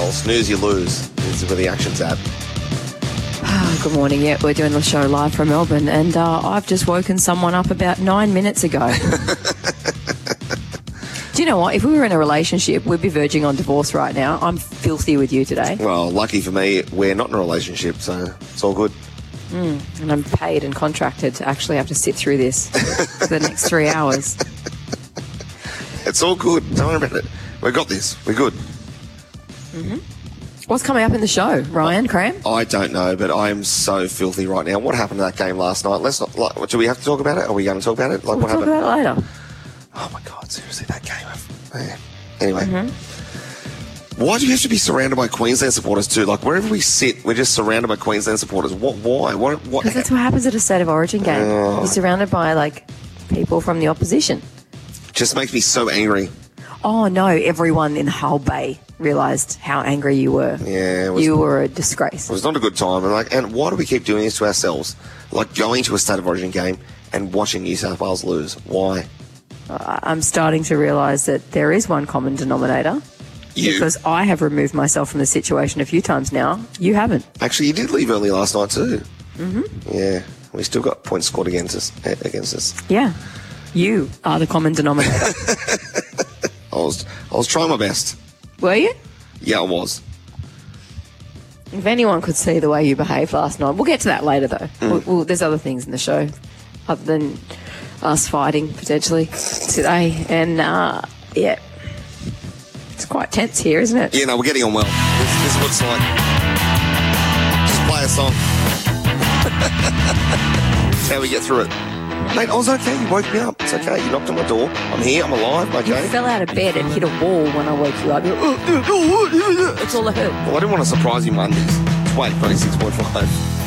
Snooze, you lose. This is where the action's at. Good morning. Yeah, we're doing the show live from Melbourne, and I've just woken someone up about 9 minutes ago. Do you know what? If we were in a relationship, we'd be verging on divorce right now. I'm filthy with you today. Well, lucky for me, we're not in a relationship, so it's all good. And I'm paid and contracted to actually have to sit through this for the next 3 hours. It's all good. Don't worry about it. We got this. We're good. What's coming up in the show, Ryan Cram? I don't know, but I am so filthy right now. What happened to that game last night? Let's not. Do we have to talk about it? Are we going to talk about it? We'll what talk happened? about it later. Oh my God! Seriously, that game. Man. Anyway, why do you have to be surrounded by Queensland supporters too? Like wherever we sit, we're just surrounded by Queensland supporters. Why? What? Because that's what happens at a State of Origin game. You're surrounded by like people from the opposition. Just makes me so angry. Oh no! Everyone in the whole bay realised how angry you were. Yeah, you were a disgrace. It was not a good time. And why do we keep doing this to ourselves? Like going to a State of Origin game and watching New South Wales lose. Why? I'm starting to realise that there is one common denominator. You. Because I have removed myself from the situation a few times now. You haven't. Actually, you did leave early last night too. Yeah, we still got points scored against us. Yeah, you are the common denominator. I was trying my best. Were you? Yeah, I was. If anyone could see the way you behaved last night, we'll get to that later though. There's other things in the show other than us fighting potentially today, and yeah, it's quite tense here, isn't it? Yeah, no, we're getting on well. This is what it's like. Just play a song. That's how we get through it. Mate, I was okay. You woke me up. It's okay. You knocked on my door. I'm here. I'm alive. Okay. You fell out of bed and hit a wall when I woke you up. That's all I heard. Well, I didn't want to surprise you Mondays. Wait, 26.5.